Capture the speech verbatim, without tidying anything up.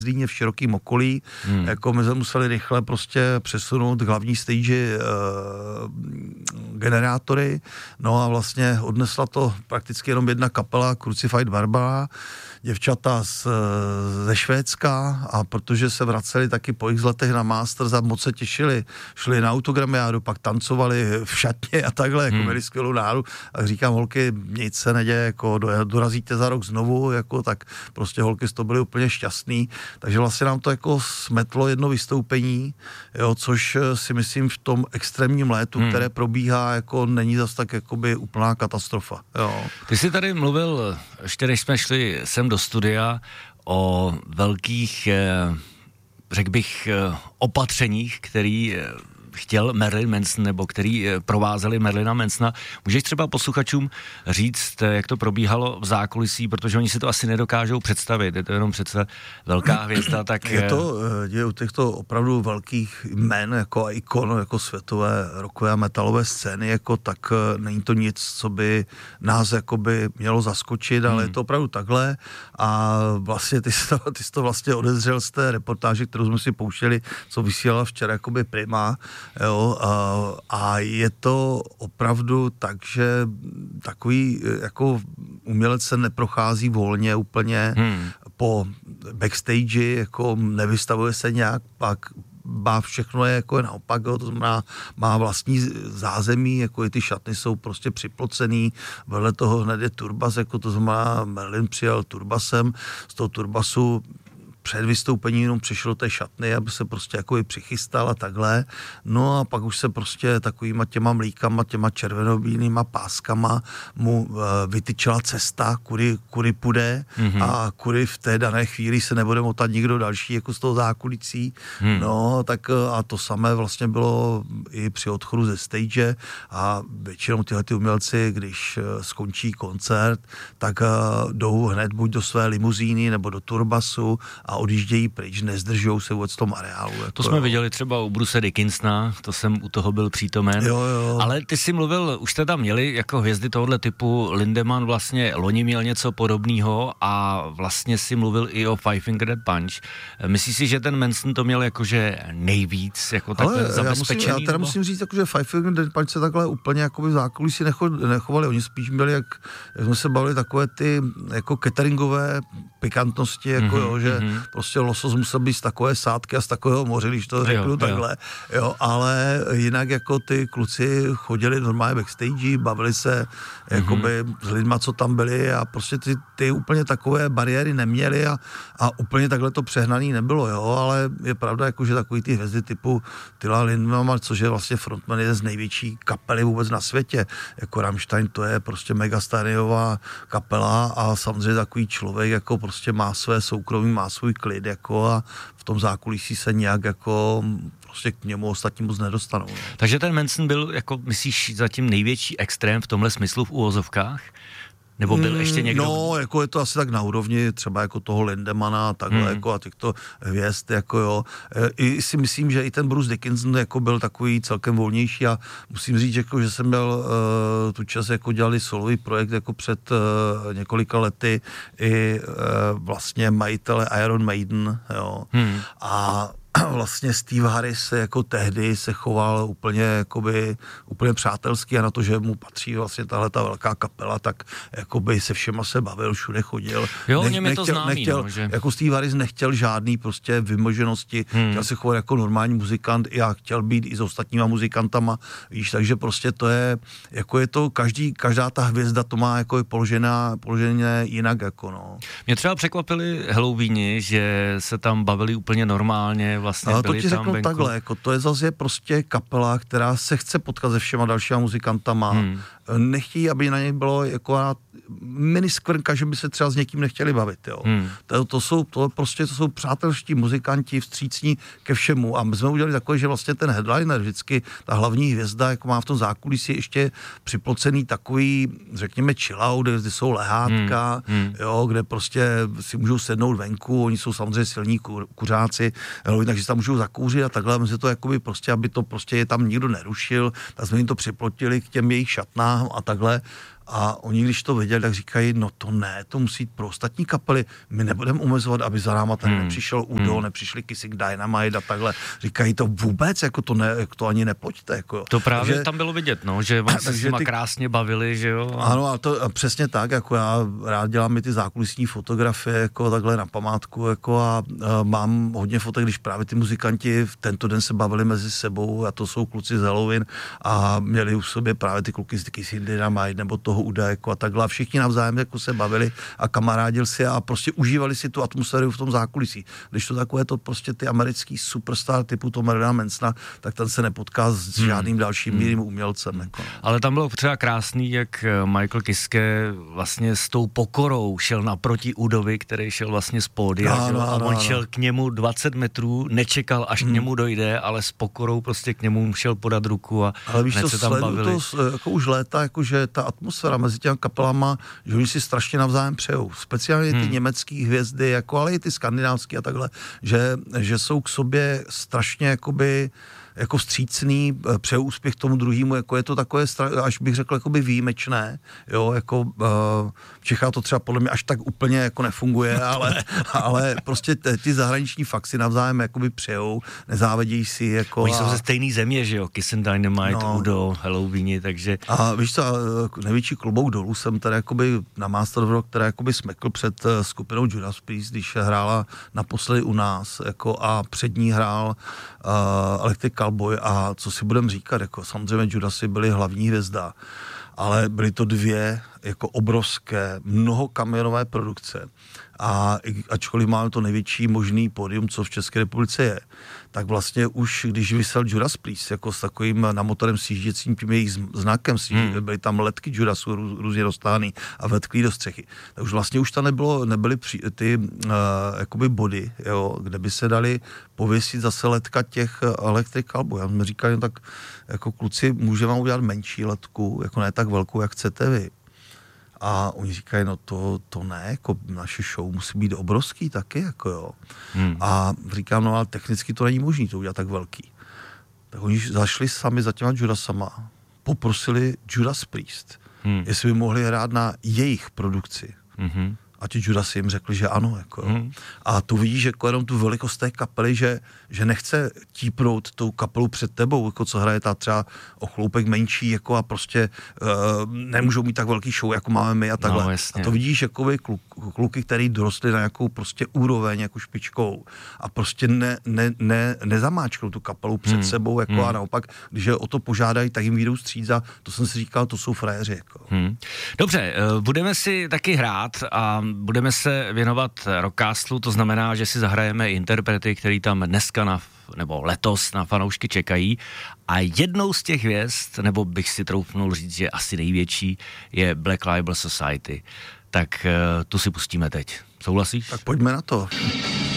Zlíně v širokém okolí, hmm. jako my jsme museli rychle prostě přesunout k hlavní stage e, generátory, no a vlastně odnesla to prakticky jenom jedna kapela, Crucified Barbara, děvčata z, ze Švédska, a protože se vraceli taky po x letech na Masters a moc se těšili, šli na autogramiádu, pak tancovali v šatně a takhle, jako hmm. měli skvělou náru, a říkám, holky, nic se neděje, jako dorazíte za rok znovu, jako tak prostě holky z toho byly úplně šťastný. Takže vlastně nám to jako smetlo jedno vystoupení, jo, což si myslím v tom extrémním létu, hmm. které probíhá, jako není zas tak jakoby úplná katastrofa. Jo. Ty jsi tady mluvil, ještě než jsme šli sem do studia, o velkých, řekl bych, opatřeních, který chtěl Marilyn Manson, nebo který provázeli Marilyna Mansona. Můžeš třeba posluchačům říct, jak to probíhalo v zákulisí, protože oni si to asi nedokážou představit. Je to jenom přece velká hvězda, tak... Je to je u těchto opravdu velkých jmen, jako ikon, jako světové rockové a metalové scény, jako tak není to nic, co by nás jakoby mělo zaskočit, ale hmm. je to opravdu takhle, a vlastně ty jsi to, ty jsi to vlastně odezřel z té reportáže, kterou jsme si pouštěli, co vysílala včera jakoby Prima. Jo, a, a je to opravdu tak, že takový jako umělec se neprochází volně úplně hmm. po backstage, jako nevystavuje se nějak, pak má všechno je jako je naopak, jo, to znamená, má vlastní zázemí, jako i ty šatny jsou prostě připlocený, vedle toho hned je turbas, jako to znamená, Marilyn přijel turbasem, z toho turbasu před vystoupením jenom přešel do té šatny, aby se prostě jako i přichystal a takhle. No a pak už se prostě takovýma těma mlíkama, těma červenobílýma páskama mu uh, vytyčila cesta, kudy, kudy půjde mm-hmm. a kudy v té dané chvíli se nebude motat nikdo další jako z toho zákulicí. Mm. No, tak a to samé vlastně bylo i při odchodu ze stage, a většinou tyhle ty umělci, když uh, skončí koncert, tak uh, jdou hned buď do své limuzíny nebo do turbasu a odjíždějí pryč, nezdržujou se vůbec v tom areálu. Jako, to jsme jo. viděli třeba u Bruce Dickinsona, to jsem u toho byl přítomen. Jo, jo. Ale ty jsi mluvil, už jste tam měli jako hvězdy tohohle typu, Lindemann vlastně loni měl něco podobného a vlastně si mluvil i o Five Finger Death Punch. Myslíš si, že ten Manson to měl jakože nejvíc, jako takhle zabezpečený? Já, musím, já teda musím říct, jako, že Five Finger Death Punch se takhle úplně jakoby v zákulisí necho, nechovali. Oni spíš měli, jak, jak jsme se bavili, takové ty jako cateringové pikantnosti, jako mm-hmm, jo, že mm-hmm. prostě losos musel být z takové sádky a z takového moře, když to řeknu jo, takhle, jo. jo, ale jinak jako ty kluci chodili normálně backstage, bavili se mm-hmm. jakoby s lidma, co tam byli, a prostě ty, ty úplně takové bariéry neměli, a, a úplně takhle to přehnaný nebylo, jo, ale je pravda, jako, že takový ty hvězdy typu Tyla Lindemann, což je vlastně frontman jeden z největší kapely vůbec na světě, jako Rammstein, to je prostě megastadiová kapela, a samozřejmě takový člověk jako prostě má své soukromí, má svůj klid, jako, a v tom zákulisí se nějak jako prostě k němu ostatní moc nedostanou. No. Takže ten Manson byl, jako myslíš, zatím největší extrém v tomhle smyslu v uvozovkách? Nebo byl ještě někdo? No, jako je to asi tak na úrovni třeba jako toho Lindemana, takhle hmm. jako a těchto hvězd, jako jo. I si myslím, že i ten Bruce Dickinson jako byl takový celkem volnější, a musím říct, jako, že jsem měl uh, tu čas, jako dělali solový projekt jako před uh, několika lety i uh, vlastně majitele Iron Maiden, jo. Hmm. A vlastně Steve Harris jako tehdy se choval úplně jakoby, úplně přátelsky, a na to, že mu patří vlastně tahle ta velká kapela, tak jakoby se všema se bavil, všude chodil. Jo, Nech, mě to známý, nechtěl, no, že... Jako Steve Harris nechtěl žádný prostě vymoženosti, hmm. chtěl se chovat jako normální muzikant, já chtěl být i s ostatníma muzikantama, víš, takže prostě to je, jako je to, každý, každá ta hvězda to má jako je položená, položené jinak, jako no. Mě třeba překvapili Halloweeni, že se tam bavili úplně normálně, vlastně ale to ti řeknu venku. Takhle, jako to je zase prostě kapela, která se chce potkat se všema dalšíma muzikantama. Hmm. Nechtějí, aby na něj bylo jako miniskvrnka, že by se třeba s někým nechtěli bavit, jo. Hmm. To, to jsou, to prostě, to jsou přátelští muzikanti, vstřícní ke všemu, a my jsme udělali takové, že vlastně ten headliner, vždycky ta hlavní hvězda, jako má v tom zákulisí ještě připlocený takový, řekněme, chillout, kde jsou lehátka, hmm. jo, kde prostě si můžou sednout venku, oni jsou samozřejmě silní kur, kuřáci, jo, takže tam můžou zakouřit a takhle, my se to jakoby prostě, aby to prostě je tam nikdo nerušil, tak jsme jim to připlotili k těm jejich šatnám a takhle. A oni, když to viděli, tak říkají, no to ne, to musí jít pro ostatní kapely, my nebudeme omezovat, aby za náma tady hmm. nepřišel Udo, hmm. nepřišli Kissing Dynamite a takhle. Říkají to vůbec, jako to, ne, jako to ani nepojďte. Jako. To právě takže, tam bylo vidět, no, že vám se s nima ty, krásně bavili, že jo? Ano, a to a přesně tak, jako já rád dělám i ty zákulisní fotografie, jako takhle na památku, jako a, a mám hodně fotek, když právě ty muzikanti v tento den se bavili mezi sebou a to jsou kluci z Halloween a měli u sobě právě ty kluky z Kissing Dynamite nebo toho Uda, jako a takhle a všichni navzájem jako se bavili a kamarádili si a prostě užívali si tu atmosféru v tom zákulisí. Když to takové to prostě ty americký superstar typu Tom Marilyn Mansona, tak ten se nepotká s žádným dalším hmm. jiným umělcem. Jako. Ale tam bylo třeba krásný, jak Michael Kiske vlastně s tou pokorou šel naproti Udovi, který šel vlastně z pódia, no, no, a on no, šel no. k němu dvacet metrů, nečekal, až hmm. k němu dojde, ale s pokorou prostě k němu šel podat ruku a ale víš, hned to se tam bavili. To jako už léta, jako že ta atmosféra mezi těmi kapelama, že oni si strašně navzájem přejou. Speciálně ty hmm. německý hvězdy, jako, ale i ty skandinávský a takhle, že, že jsou k sobě strašně jakoby jako vstřícný, přeju úspěch tomu druhému, jako je to takové, až bych řekl, jakoby výjimečné, jo, jako uh, v Čechách to třeba podle mě až tak úplně jako nefunguje, ale, ale prostě t- ty zahraniční fakt si navzájem jakoby přejou, nezávidějí si, jako. Oni a... jsou ze stejný země, že jo, Kissing Dynamite, no. Udo, Halloweeni, takže... A víš co, největší klobouk dolů jsem tady jakoby na Master of Rock, která jakoby smekl před skupinou Judas Priest, když hrála naposledy u nás, jako a před ní hrál uh, Electric Callboy a co si budem říkat, jako samozřejmě Judasy byly hlavní hvězda, ale byly to dvě jako obrovské, mnohokamionové produkce a ačkoliv máme to největší možný pódium, co v České republice je, tak vlastně už, když vysel Judas Priest, jako s takovým namotorem sjížděcím tím jejich znakem, hmm. byly tam letky Judasů rů, různě roztány a vetklí do střechy, tak už vlastně už tam nebylo, nebyly při, ty uh, jakoby body, jo, kde by se dali pověsit zase letka těch Electric Callboy. Já jsme říkali, no tak jako kluci, můžeme vám udělat menší letku, jako ne tak velkou, jak chcete vy. A oni říkají, no to, to ne, jako naše show musí být obrovský taky, jako jo. Hmm. A říkám, no ale technicky to není možné to udělat tak velký. Tak oni zašli sami za těma Judasama, poprosili Judas Priest, hmm. jestli by mohli hrát na jejich produkci. Hmm. A ti Judasy jim řekli, že ano. Jako. Hmm. A tu vidíš, jako jenom tu velikost té kapely, že, že nechce típnout tou kapelu před tebou, jako co hraje ta třeba o chloupek menší, jako a prostě uh, nemůžou mít tak velký show, jako máme my a takhle. No, a to vidíš, jakoby kluk, kluky, který dorostli na nějakou prostě úroveň, jako špičkou a prostě ne, ne, ne, nezamáčknou tu kapelu před hmm. sebou, jako hmm. a naopak, když je o to požádají, tak jim vyjdou stříc a to jsem si říkal, to jsou frajeři. Jako. Hmm. Dobře, budeme si taky hrát a budeme se věnovat Rockcastlu, to znamená, že si zahrajeme interprety, který tam dneska na, nebo letos na fanoušky čekají a jednou z těch hvězd, nebo bych si troufnul říct, že asi největší, je Black Label Society. Tak uh, tu si pustíme teď. Souhlasíš? Tak pojďme na to.